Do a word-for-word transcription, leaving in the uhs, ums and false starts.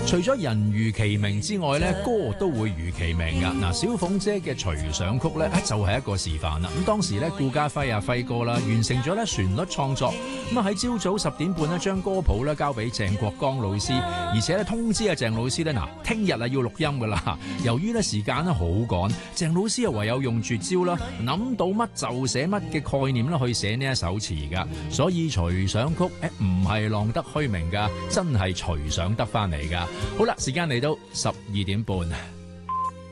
除咗人如其名之外咧，歌都會如其名噶。嗱，小鳳姐嘅隨想曲咧，就係一個示範啦。咁當時咧，顧嘉輝啊輝哥啦，完成咗咧旋律創作。咁啊喺朝早十點半咧，將歌譜咧交俾鄭國江老師，而且咧通知啊鄭老師咧，嗱，聽日啊要錄音噶啦。由於咧時間咧好趕，鄭老師啊唯有用絕招啦，諗到乜就寫乜嘅概念啦，去寫呢一首詞噶。所以隨想曲誒唔係浪得虛名噶，真係隨想得翻嚟噶。好啦，時間嚟到十二點半。